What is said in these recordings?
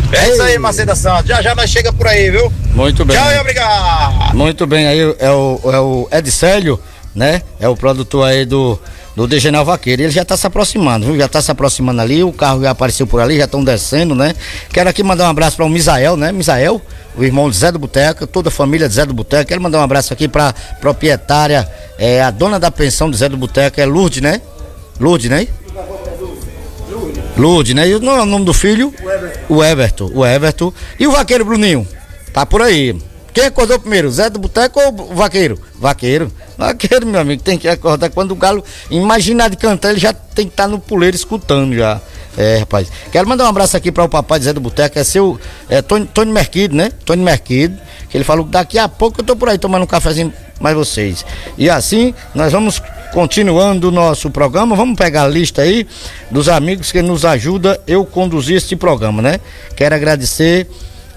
É isso aí, Maceda Santos. Já já nós chega por aí, viu? Muito bem. Tchau e obrigado. Muito bem, aí é o Edicélio, né? É o produtor aí do Degenal Vaqueiro. Ele já tá se aproximando, viu? Já tá se aproximando ali, o carro já apareceu por ali, já estão descendo, né? Quero aqui mandar um abraço para o Misael, né? Misael, o irmão de Zé do Boteco, toda a família de Zé do Boteco. Quero mandar um abraço aqui pra proprietária, a dona da pensão de Zé do Boteco, é Lourdes, né? Lourdes, né? Lourdes, né? E não é o nome do filho? O Everton. E o vaqueiro Bruninho? Tá por aí. Quem acordou primeiro, Zé do Boteco ou o vaqueiro? Vaqueiro, meu amigo, tem que acordar quando o galo imaginar de cantar, ele já tem que estar no puleiro escutando já. Rapaz, quero mandar um abraço aqui para o papai de Zé do Boteco, Tony Merquido, né? Tony Merquido, que ele falou que daqui a pouco eu tô por aí tomando um cafezinho mais vocês. E assim, nós vamos continuando o nosso programa, vamos pegar a lista aí dos amigos que nos ajudam eu conduzir este programa, né? Quero agradecer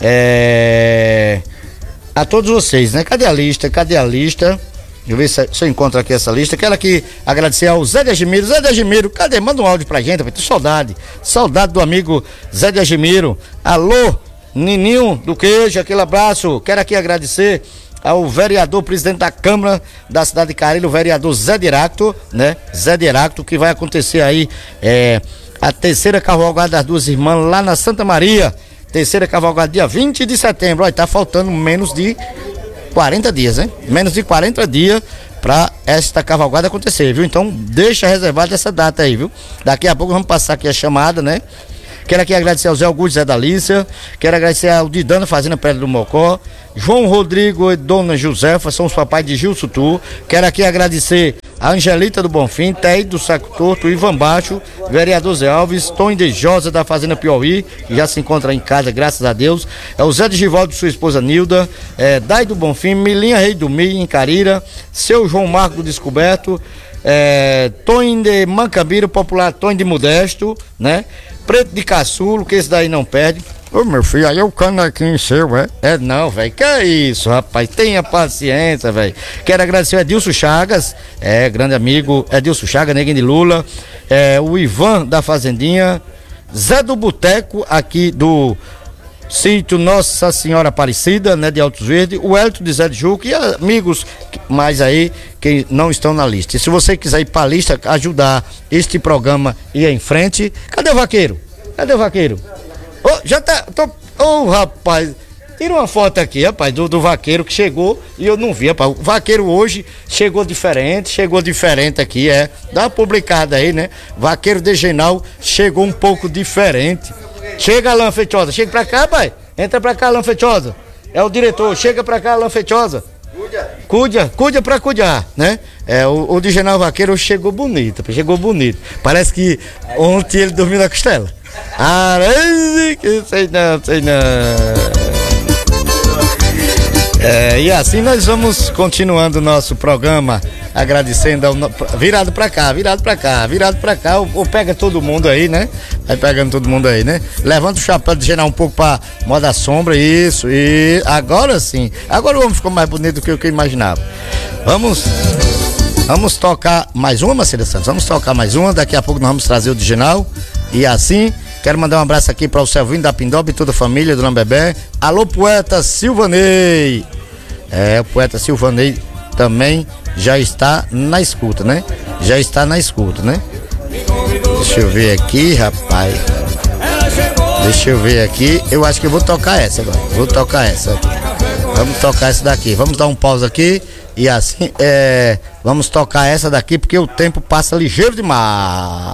a todos vocês, né? Cadê a lista? Deixa eu ver se eu encontro aqui essa lista. Quero aqui agradecer ao Zé de Agimiro. Zé de Agimiro, cadê? Manda um áudio pra gente, tô saudade do amigo Zé de Agimiro. Alô, Nininho do Queijo, aquele abraço. Quero aqui agradecer ao vereador, presidente da Câmara da cidade de Carilho, o vereador Zé de Heráclito, né? Zé de Heráclito, que vai acontecer aí a terceira cavalgada das duas irmãs lá na Santa Maria. Terceira cavalgada dia 20 de setembro. Olha, tá faltando menos de 40 dias, né? Menos de 40 dias pra esta cavalgada acontecer, viu? Então deixa reservada essa data aí, viu? Daqui a pouco vamos passar aqui a chamada, né? Quero aqui agradecer ao Zé Augusto, Zé da Alícia. Quero agradecer ao Didano Fazenda Pedra do Mocó, João Rodrigo e Dona Josefa, são os papais de Gilson Tu. Quero aqui agradecer a Angelita do Bonfim, Tei do Saco Torto, Ivan Baixo, vereador Zé Alves, Tom de Josa da Fazenda Piauí, que já se encontra em casa, graças a Deus. É o Zé de Givaldo, sua esposa Nilda, Dai do Bonfim, Milinha Rei do Milho, em Carira, seu João Marco do Descoberto, Tom de Mancambira, popular Tom de Modesto, né? Preto de Caçulo, que esse daí não perde. Ô meu filho, aí é o canequinho seu, não, velho, que é isso, rapaz, tenha paciência, velho. Quero agradecer ao Edilson Chagas, grande amigo, Edilson Chagas, neguinho de Lula, o Ivan da Fazendinha, Zé do Boteco, aqui do sítio Nossa Senhora Aparecida, né, de Altos Verdes, o Hélito de Zé de Juca e amigos mais aí que não estão na lista. E se você quiser ir pra lista, ajudar este programa ir em frente, cadê o vaqueiro? Já tá, rapaz, tira uma foto aqui, rapaz, do vaqueiro que chegou e eu não vi, rapaz, o vaqueiro hoje chegou diferente aqui, dá uma publicada aí, né, vaqueiro Degenal chegou um pouco diferente. Chega, Alain Feitosa, chega pra cá, pai, entra pra cá, Alain Feitosa, é o diretor, chega pra cá, Alain Feitosa. Cuida pra cuidar, né? O Degenal Vaqueiro chegou bonito, parece que ontem ele dormiu na costela. Sei não. E assim nós vamos continuando o nosso programa, agradecendo virado pra cá, ou pega todo mundo aí, né? Vai pegando todo mundo aí, né? Levanta o chapéu de geral um pouco pra moda sombra, isso, e agora sim, agora o homem ficou mais bonito do que eu imaginava. Vamos tocar mais uma, Maceda Santos, daqui a pouco nós vamos trazer o Diginal, e assim, quero mandar um abraço aqui para o Selvinho da Pindoba e toda a família, Dona Bebé. Alô, poeta Silvanei. O poeta Silvanei também já está na escuta, né? Deixa eu ver aqui, rapaz. Eu acho que eu vou tocar essa agora. Vamos tocar essa daqui. Vamos dar um pause aqui e assim, vamos tocar essa daqui porque o tempo passa ligeiro demais.